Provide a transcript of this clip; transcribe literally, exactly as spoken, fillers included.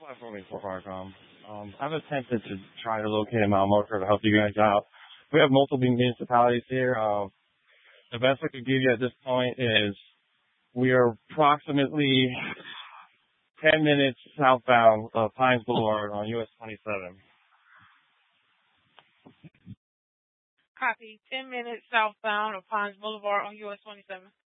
Platforming for Farcom. Um, I've attempted to try to locate a Mount Motor to help you guys out. We have multiple municipalities here. Um, the best I could give you at this point is we are approximately ten minutes southbound of Pines Boulevard on U S twenty-seven. Copy. ten minutes southbound of Pines Boulevard on U S twenty-seven.